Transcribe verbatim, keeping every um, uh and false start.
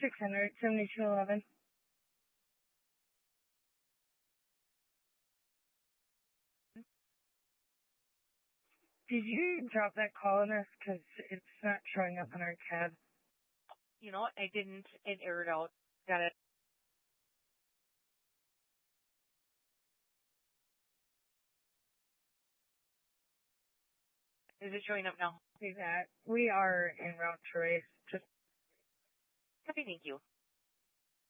six hundred, seventy-two eleven. Did you drop that call on us? Because it's not showing up on our tab. You know what? I didn't. It aired out. Got it. Is it showing up now? See that? We are en route to race. Just. Happy, thank you.